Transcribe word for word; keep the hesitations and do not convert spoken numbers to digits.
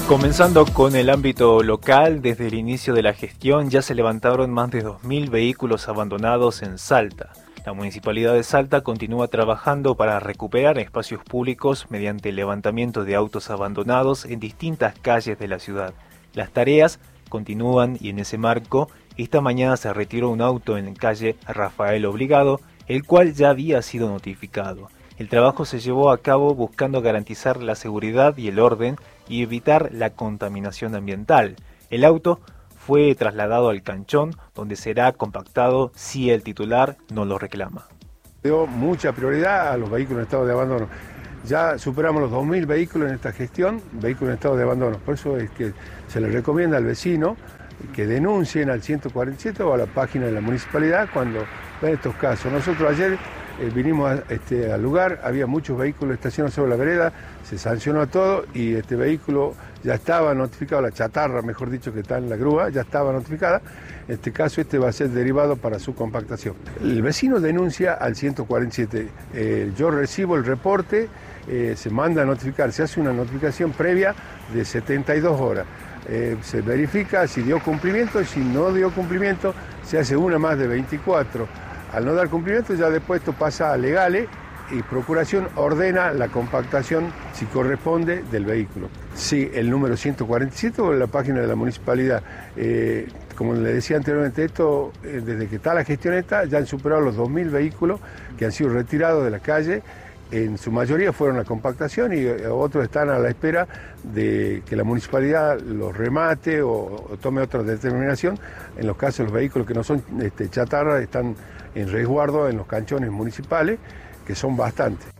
Comenzando con el ámbito local, desde el inicio de la gestión ya se levantaron más de dos mil vehículos abandonados en Salta. La Municipalidad de Salta continúa trabajando para recuperar espacios públicos mediante el levantamiento de autos abandonados en distintas calles de la ciudad. Las tareas continúan y en ese marco, esta mañana se retiró un auto en calle Rafael Obligado, el cual ya había sido notificado. El trabajo se llevó a cabo buscando garantizar la seguridad y el orden y evitar la contaminación ambiental. El auto fue trasladado al canchón, donde será compactado si el titular no lo reclama. Dio mucha prioridad a los vehículos en estado de abandono. Ya superamos los dos mil vehículos en esta gestión, vehículos en estado de abandono. Por eso es que se le recomienda al vecino que denuncien al ciento cuarenta y siete o a la página de la municipalidad cuando ven estos casos. Nosotros ayer eh, vinimos a, este, al lugar, había muchos vehículos estacionados sobre la vereda, se sancionó a todo y este vehículo ya estaba notificado, la chatarra, mejor dicho, que está en la grúa, ya estaba notificada. En este caso, este va a ser derivado para su compactación. El vecino denuncia al ciento cuarenta y siete. Eh, yo recibo el reporte, eh, se manda a notificar, se hace una notificación previa de setenta y dos horas. Eh, se verifica si dio cumplimiento y si no dio cumplimiento, se hace una más de veinticuatro. Al no dar cumplimiento, ya después esto pasa a legales y Procuración ordena la compactación, si corresponde, del vehículo. Sí, el número ciento cuarenta y siete o en la página de la municipalidad. Eh, como le decía anteriormente, esto, eh, desde que está la gestión esta, ya han superado los dos mil vehículos que han sido retirados de la calle. En su mayoría fueron a compactación y otros están a la espera de que la municipalidad los remate o, o tome otra determinación. En los casos de los vehículos que no son este, chatarra están en resguardo en los canchones municipales, que son bastantes.